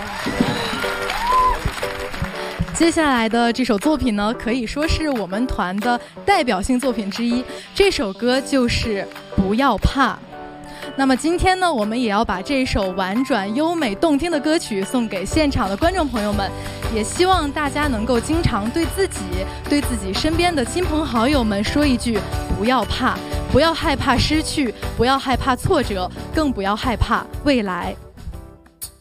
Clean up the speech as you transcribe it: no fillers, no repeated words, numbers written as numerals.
接下来的这首作品呢，可以说是我们团的代表性作品之一。这首歌就是《不要怕》。那么今天呢，我们也要把这首婉转、优美、动听的歌曲送给现场的观众朋友们，也希望大家能够经常对自己身边的亲朋好友们说一句：不要怕，不要害怕失去，不要害怕挫折，更不要害怕未来